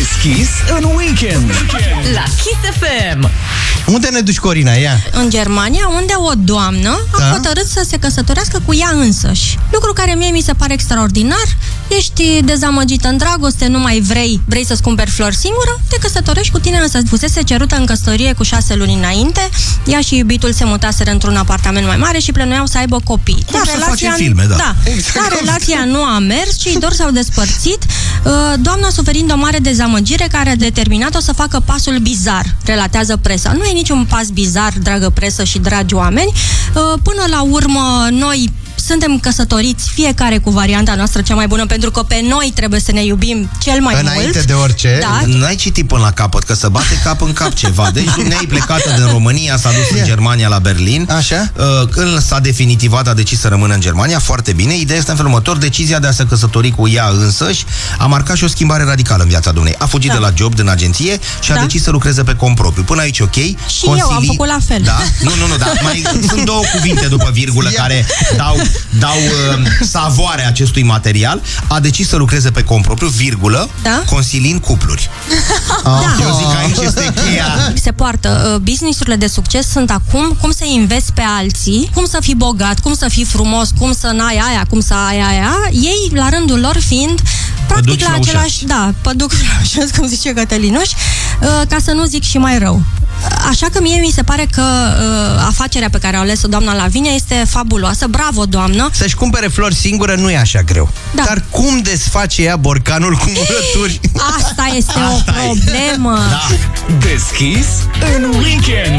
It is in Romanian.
Deschis în weekend la Kiss FM. Unde ne duci, Corina? Ia. În Germania, unde o doamnă a hotărât să se căsătorească cu ea însăși. Lucru care mie mi se pare extraordinar. Ești dezamăgită în dragoste, nu mai vrei să-ți cumperi flori singură, te căsătorești cu tine însă. Fusese cerută în căsătorie cu 6 luni înainte. Ea și iubitul se mutaseră într-un apartament mai mare și plănuiau să aibă copii. Cum să faci în filme, da. Dar relația nu a mers, cei doi s-au despărțit. Doamna suferind o mare dezamăgire care a determinat-o să facă pasul bizar, relatează presa. Nu e niciun pas bizar, dragă presă și dragi oameni. Până la urmă, noi suntem căsătoriți, fiecare cu varianta noastră cea mai bună, pentru că pe noi trebuie să ne iubim cel mai mult. Înainte de orice. Da. N-ai citit până la capăt, că să bate cap în cap ceva. Deci dumneai plecată din România, s-a dus în Germania, la Berlin. Așa. Când s-a definitivat, a decis să rămână în Germania. Foarte bine. Ideea este în felul următor: decizia de a se căsători cu ea însăși a marcat și o schimbare radicală în viața dumnei. A fugit de la job din agenție și a decis să lucreze pe cont propriu. Până aici ok. Și eu am făcut la fel. Da? Nu, dar mai sunt două cuvinte după virgulă care dau savoarea acestui material. A decis să lucreze pe cont propriu, virgulă, consiliind cupluri. Eu zic că aici este cheia. Se poartă. Business-urile de succes sunt acum cum să investi pe alții, cum să fii bogat, cum să fii frumos, cum să n-ai aia, cum să ai aia. Ei, la rândul lor, fiind practic la același, păduc flaușesc, cum zice Cătălinuș, ca să nu zic și mai rău. Așa că mie mi se pare că afacerea pe care a ales-o doamna Lavinia este fabuloasă. Bravo, doamnă! Să-și cumpere flori singură nu e așa greu. Da. Dar cum desface ea borcanul cu murături? Asta este o problemă. Deschis în weekend.